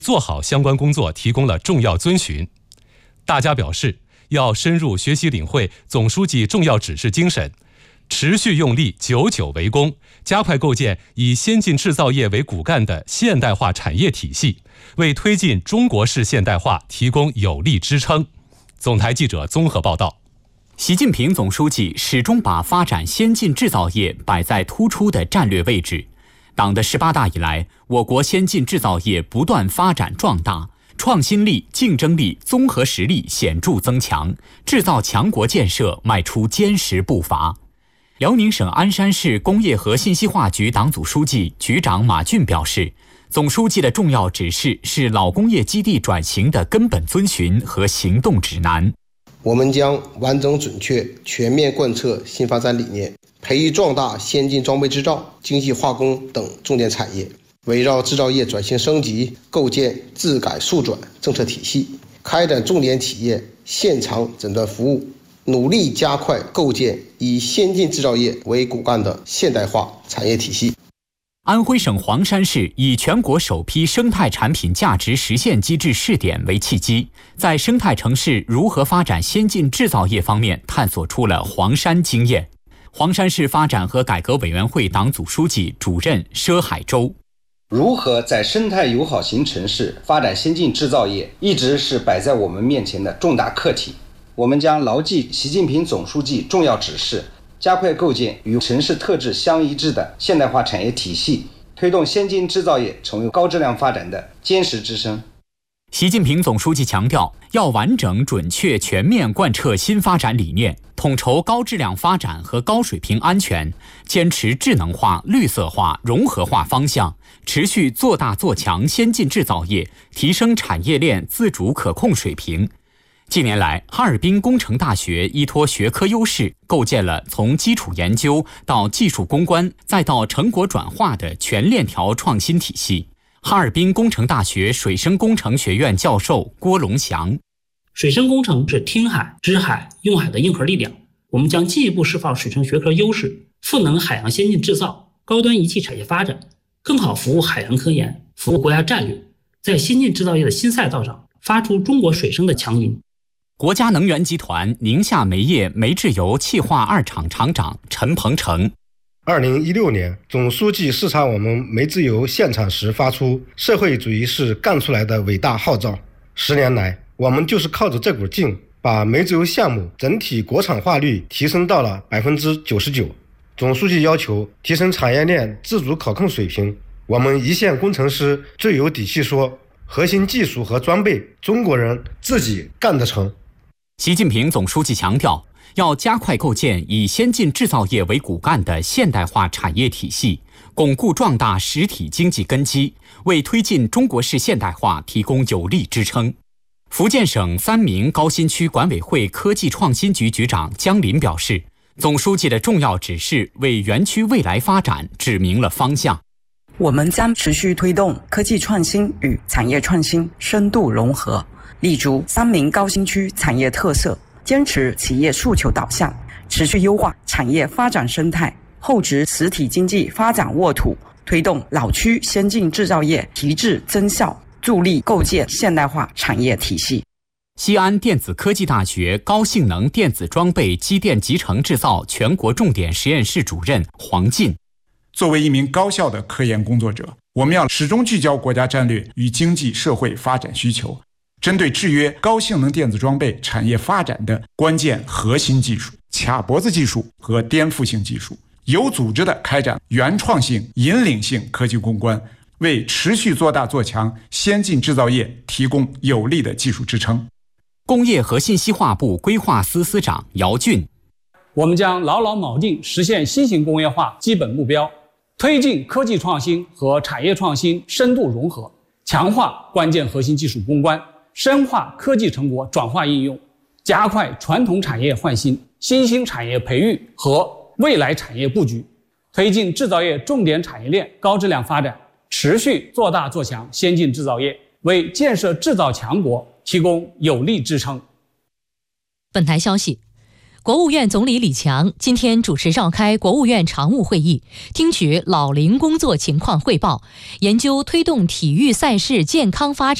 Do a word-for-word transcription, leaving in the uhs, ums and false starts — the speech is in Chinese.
做好相关工作提供了重要遵循。大家表示，要深入学习领会总书记重要指示精神，持续用力，久久为功，加快构建以先进制造业为骨干的现代化产业体系，为推进中国式现代化提供有力支撑。总台记者综合报道。 习近平总书记始终把发展先进制造业摆在突出的战略位置。党的十八大以来，我国先进制造业不断发展壮大，创新力、竞争力、综合实力显著增强，制造强国建设迈出坚实步伐。辽宁省鞍山市工业和信息化局党组书记、局长马俊表示，总书记的重要指示是老工业基地转型的根本遵循和行动指南。 我们将完整准确全面贯彻新发展理念，培育壮大先进装备制造、精细化工等重点产业，围绕制造业转型升级，构建质改速转政策体系，开展重点企业现场诊断服务，努力加快构建以先进制造业为骨干的现代化产业体系。 安徽省黄山市以全国首批生态产品价值实现机制试点为契机，在生态城市如何发展先进制造业方面探索出了黄山经验。黄山市发展和改革委员会党组书记、主任佘海洲： 如何在生态友好型城市发展先进制造业，一直是摆在我们面前的重大课题。我们将牢记习近平总书记重要指示，加快构建与城市特质相一致的现代化产业体系，推动先进制造业成为高质量发展的坚实支撑。 习近平总书记强调，要完整、准确、全面贯彻新发展理念，统筹高质量发展和高水平安全，坚持智能化、绿色化、融合化方向，持续做大做强先进制造业，提升产业链自主可控水平。近年来，哈尔滨工程大学依托学科优势，构建了从基础研究到技术攻关，再到成果转化的全链条创新体系。哈尔滨工程大学水生工程学院教授郭龙祥： 水生工程是听海、知海、用海的硬核力量，我们将进一步释放水生学科优势，赋能海洋先进制造、高端仪器产业发展，更好服务海洋科研，服务国家战略，在先进制造业的新赛道上发出中国水生的强音。 国家能源集团宁夏煤业煤制油气化二厂厂长陈鹏程： 二零一六年，总书记视察我们煤制油现场时发出“社会主义是干出来的”伟大号召。十年来，我们就是靠着这股劲，把煤制油项目整体国产化率提升到了百分之九十九。总书记要求提升产业链自主可控水平，我们一线工程师最有底气说，核心技术和装备中国人自己干得成。 习近平总书记强调，要加快构建以先进制造业为骨干的现代化产业体系，巩固壮大实体经济根基，为推进中国式现代化提供有力支撑。福建省三明高新区管委会科技创新局局长姜林表示，总书记的重要指示为园区未来发展指明了方向。 我们将持续推动科技创新与产业创新深度融合，立足三明高新区产业特色，坚持企业诉求导向，持续优化产业发展生态，厚植实体经济发展沃土，推动老区先进制造业提质增效，助力构建现代化产业体系。 西安电子科技大学高性能电子装备机电集成制造全国重点实验室主任黄进： 作为一名高效的科研工作者，我们要始终聚焦国家战略与经济社会发展需求，针对制约高性能电子装备产业发展的关键核心技术、卡脖子技术和颠覆性技术，有组织地开展原创性、引领性科技攻关，为持续做大做强先进制造业提供有力的技术支撑。 工业和信息化部规划司司长姚俊： 我们将牢牢铆定实现新型工业化基本目标，推进科技创新和产业创新深度融合，强化关键核心技术攻关，深化科技成果转化应用，加快传统产业换新、新兴产业培育和未来产业布局，推进制造业重点产业链高质量发展，持续做大做强先进制造业，为建设制造强国提供有力支撑。 本台消息， 国务院总理李强今天主持召开国务院常务会议，听取老龄工作情况汇报，研究推动体育赛事健康发展